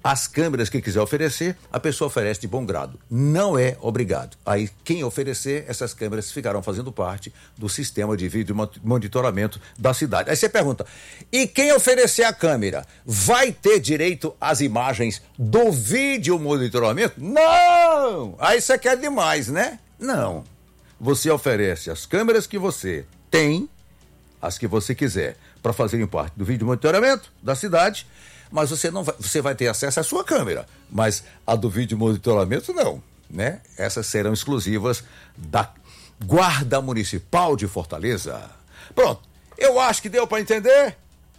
As câmeras que quiser oferecer, a pessoa oferece de bom grado. Não é obrigado. Aí, quem oferecer, essas câmeras ficarão fazendo parte do sistema de vídeo monitoramento da cidade. Aí você pergunta, e quem oferecer a câmera vai ter direito às imagens do vídeo monitoramento? Não! Aí você quer demais, né? Não. Você oferece as câmeras que você tem, as que você quiser, para fazerem parte do vídeo monitoramento da cidade, mas você vai ter acesso à sua câmera, mas a do vídeo monitoramento não, né? Essas serão exclusivas da Guarda Municipal de Fortaleza. Pronto, eu acho que deu para entender?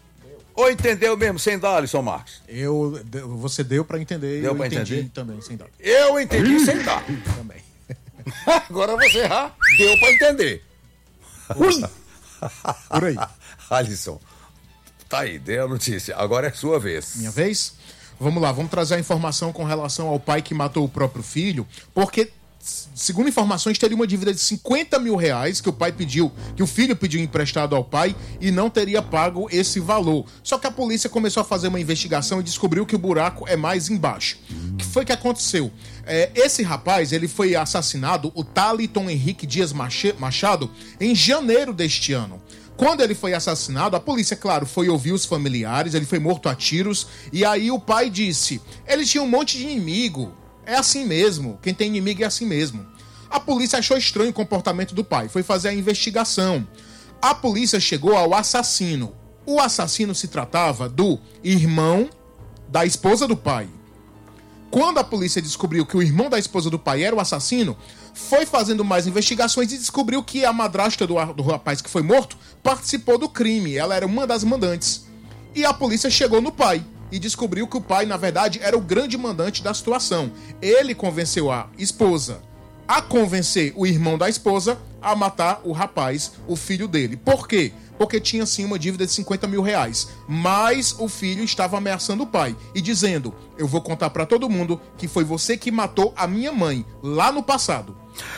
Ou entendeu mesmo sem dar, Alisson Marques? Você deu para entender, deu eu entendi entender? Também sem dar. Eu entendi sem dar. Também. Agora você já deu para entender. Ui! Por aí. Alisson, tá aí, dê a notícia. Agora é sua vez. Minha vez? Vamos lá, vamos trazer a informação com relação ao pai que matou o próprio filho, porque, segundo informações, teria uma dívida de 50 mil reais que o filho pediu emprestado ao pai e não teria pago esse valor. Só que a polícia começou a fazer uma investigação e descobriu que o buraco é mais embaixo. O que foi que aconteceu? Esse rapaz, ele foi assassinado, o Thaliton Henrique Dias Machado, em janeiro deste ano. Quando ele foi assassinado, a polícia, claro, foi ouvir os familiares, ele foi morto a tiros, e aí o pai disse, ele tinha um monte de inimigo, é assim mesmo, quem tem inimigo é assim mesmo. A polícia achou estranho o comportamento do pai, foi fazer a investigação. A polícia chegou ao assassino. O assassino se tratava do irmão da esposa do pai. Quando a polícia descobriu que o irmão da esposa do pai era o assassino, foi fazendo mais investigações e descobriu que a madrasta do rapaz que foi morto participou do crime. Ela era uma das mandantes. E a polícia chegou no pai e descobriu que o pai, na verdade, era o grande mandante da situação. Ele convenceu a esposa a convencer o irmão da esposa a matar o rapaz, o filho dele. Por quê? Porque tinha sim uma dívida de 50 mil reais. Mas o filho estava ameaçando o pai e dizendo, eu vou contar pra todo mundo que foi você que matou a minha mãe, lá no passado.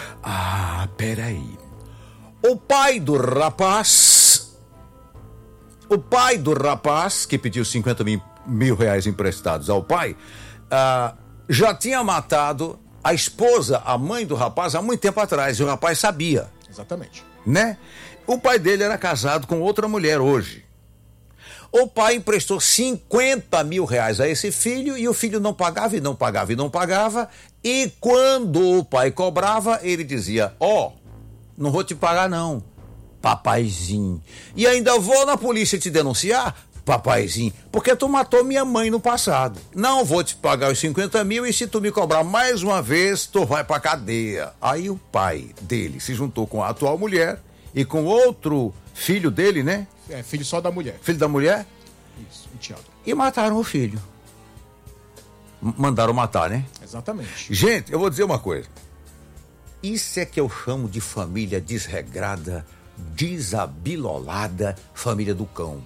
Ah, peraí. O pai do rapaz que pediu 50 mil reais emprestados ao pai, já tinha matado a esposa, a mãe do rapaz, há muito tempo atrás, e o rapaz sabia. Exatamente. Né? O pai dele era casado com outra mulher hoje. O pai emprestou 50 mil reais a esse filho e o filho não pagava e não pagava e não pagava. E quando o pai cobrava, ele dizia, não vou te pagar não, papaizinho. E ainda vou na polícia te denunciar, papaizinho, porque tu matou minha mãe no passado. Não vou te pagar os 50 mil e se tu me cobrar mais uma vez, tu vai pra cadeia. Aí o pai dele se juntou com a atual mulher e com outro filho dele, né? Filho só da mulher. Filho da mulher? Isso, enteado. E mataram o filho. Mandaram matar, né? Exatamente. Gente, eu vou dizer uma coisa. Isso é que eu chamo de família desregrada, desabilolada, família do cão.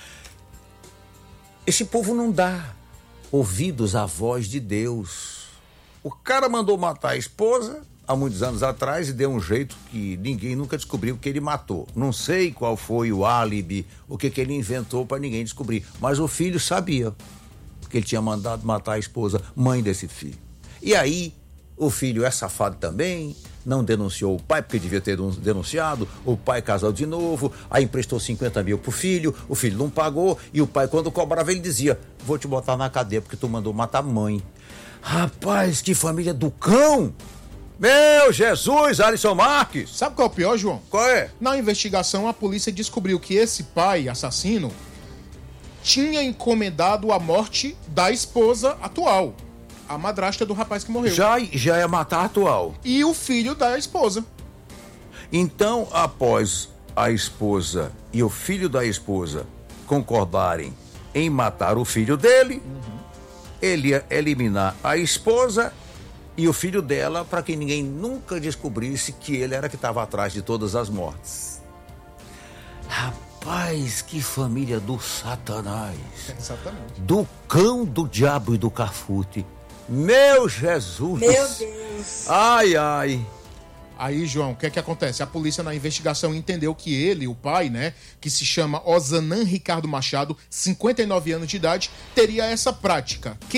Esse povo não dá ouvidos à voz de Deus. O cara mandou matar a esposa há muitos anos atrás e deu um jeito que ninguém nunca descobriu que ele matou. Não sei qual foi o álibi, o que ele inventou para ninguém descobrir. Mas o filho sabia que ele tinha mandado matar a esposa, mãe desse filho. E aí, o filho é safado também, não denunciou o pai, porque devia ter denunciado, o pai casou de novo, aí emprestou 50 mil pro filho, o filho não pagou, e o pai, quando cobrava, ele dizia, vou te botar na cadeia porque tu mandou matar a mãe. Rapaz, que família do cão! Meu Jesus, Alisson Marques! Sabe qual é o pior, João? Qual é? Na investigação, a polícia descobriu que esse pai assassino tinha encomendado a morte da esposa atual, a madrasta do rapaz que morreu. Já ia matar a atual. E o filho da esposa. Então, após a esposa e o filho da esposa concordarem em matar o filho dele, ele ia eliminar a esposa e o filho dela para que ninguém nunca descobrisse que ele era que estava atrás de todas as mortes. Rapaz, que família do Satanás. Exatamente. Do cão, do diabo e do cafute. Meu Jesus. Meu Deus. Ai, ai. Aí, João, o que é que acontece? A polícia na investigação entendeu que ele, o pai, né, que se chama Ozanan Ricardo Machado, 59 anos de idade, teria essa prática.